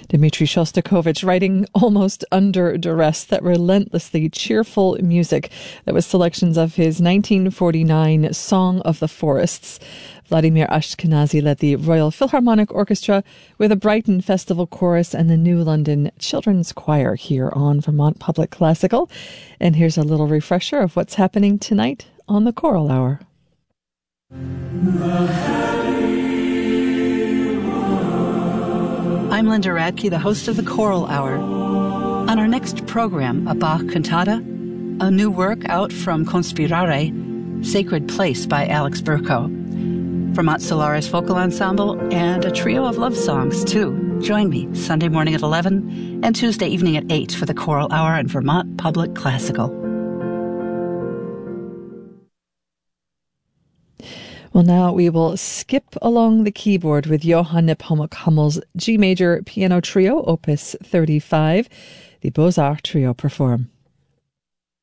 Dmitri Shostakovich writing almost under duress that relentlessly cheerful music that was selections of his 1949 Song of the Forests. Vladimir Ashkenazy led the Royal Philharmonic Orchestra with a Brighton Festival Chorus and the New London Children's Choir here on Vermont Public Classical. And here's a little refresher of what's happening tonight on the Choral Hour. I'm Linda Radke, the host of the Choral Hour. On our next program, a Bach cantata, a new work out from Conspirare, Sacred Place by Alex Burko, Vermont Solaris Vocal Ensemble, and a trio of love songs, too. Join me Sunday morning at 11 and Tuesday evening at 8 for the Choral Hour on Vermont Public Classical. Well, now we will skip along the keyboard with Johann Nepomuk Hummel's G Major Piano Trio, Opus 35. The Beaux-Arts Trio perform.